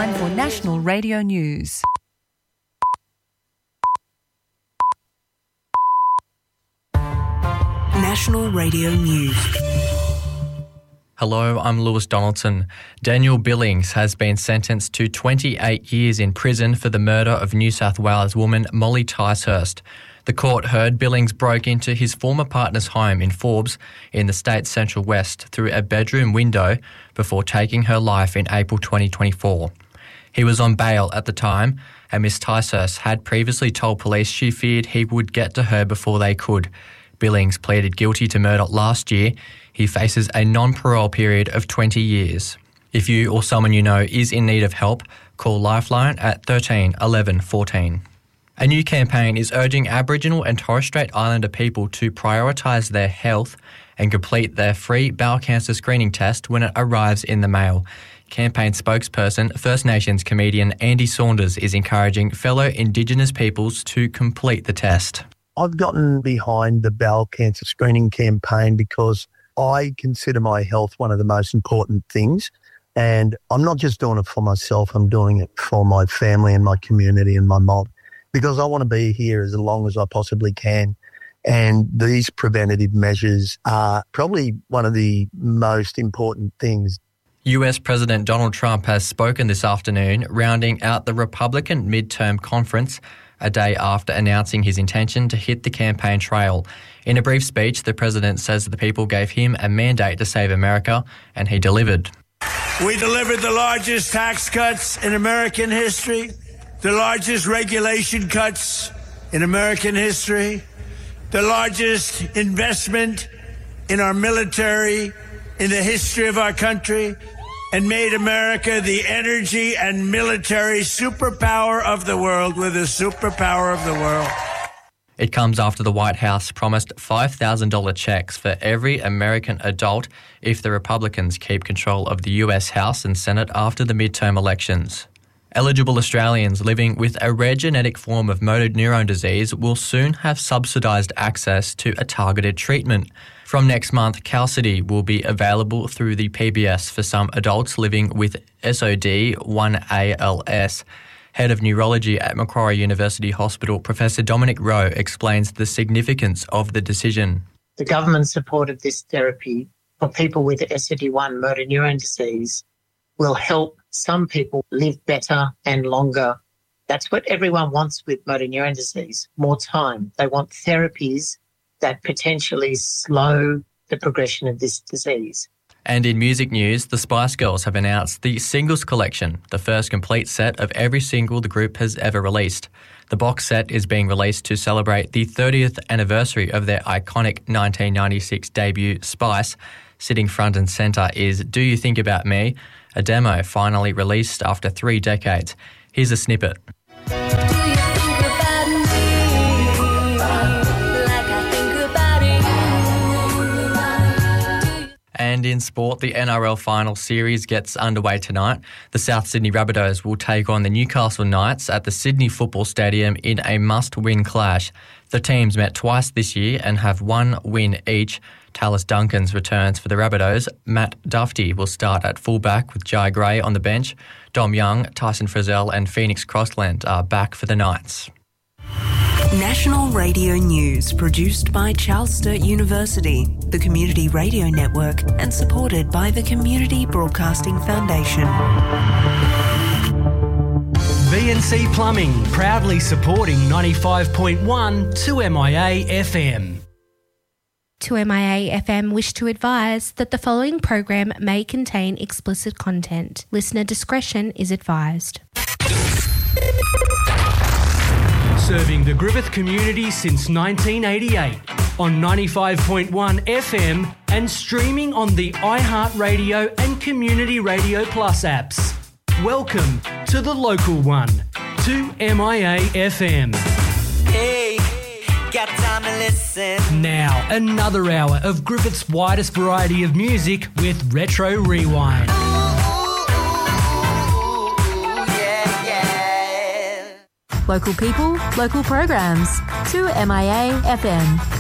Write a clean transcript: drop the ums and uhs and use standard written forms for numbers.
time for National Radio News. National Radio News. Hello, I'm Lewis Donaldson. Daniel Billings has been sentenced to 28 years in prison for the murder of New South Wales woman Molly Ticehurst. The court heard Billings broke into his former partner's home in Forbes in the state's central west through a bedroom window before taking her life in April 2024. He was on bail at the time, and Miss Ticehurst had previously told police she feared he would get to her before they could. Billings pleaded guilty to murder last year. He faces a non-parole period of 20 years. If you or someone you know is in need of help, call Lifeline at 13 11 14. A new campaign is urging Aboriginal and Torres Strait Islander people to prioritise their health and complete their free bowel cancer screening test when it arrives in the mail. Campaign spokesperson, First Nations comedian Andy Saunders is encouraging fellow Indigenous peoples to complete the test. I've gotten behind the bowel cancer screening campaign because I consider my health one of the most important things. And I'm not just doing it for myself, I'm doing it for my family and my community and my mob, because I want to be here as long as I possibly can. And these preventative measures are probably one of the most important things. US President Donald Trump has spoken this afternoon, rounding out the Republican midterm conference a day after announcing his intention to hit the campaign trail. In a brief speech, the president says the people gave him a mandate to save America, and he delivered. We delivered the largest tax cuts in American history, the largest regulation cuts in American history, the largest investment in our military in the history of our country, and made America the energy and military superpower of the world. We're the superpower of the world. It comes after the White House promised $5,000 checks for every American adult if the Republicans keep control of the US House and Senate after the midterm elections. Eligible Australians living with a rare genetic form of motor neurone disease will soon have subsidised access to a targeted treatment. From next month, Qalsody will be available through the PBS for some adults living with SOD1ALS. Head of Neurology at Macquarie University Hospital, Professor Dominic Rowe, explains the significance of the decision. The government supported this therapy for people with SOD1 motor neurone disease will help some people live better and longer. That's what everyone wants with motor neurone disease, more time. They want therapies that potentially slow the progression of this disease. And in music news, the Spice Girls have announced the Singles Collection, the first complete set of every single the group has ever released. The box set is being released to celebrate the 30th anniversary of their iconic 1996 debut, Spice. Sitting front and centre is Do You Think About Me, a demo finally released after 3 decades. Here's a snippet. And in sport, the NRL Final Series gets underway tonight. The South Sydney Rabbitohs will take on the Newcastle Knights at the Sydney Football Stadium in a must-win clash. The teams met twice this year and have 1 win each. Tallis Duncans returns for the Rabbitohs. Matt Duffy will start at fullback with Jai Gray on the bench. Dom Young, Tyson Frizzell and Phoenix Crossland are back for the Knights. National Radio News, produced by Charles Sturt University, the Community Radio Network, and supported by the Community Broadcasting Foundation. VNC Plumbing, proudly supporting 95.1 2MIA FM. 2MIA FM wish to advise that the following program may contain explicit content. Listener discretion is advised. Serving the Griffith community since 1988 on 95.1 FM and streaming on the iHeartRadio and Community Radio Plus apps. Welcome to the local one, 2MIA FM. Hey, got time to listen. Now, another hour of Griffith's widest variety of music with Retro Rewind. Local people, local programs. 2MIA FM.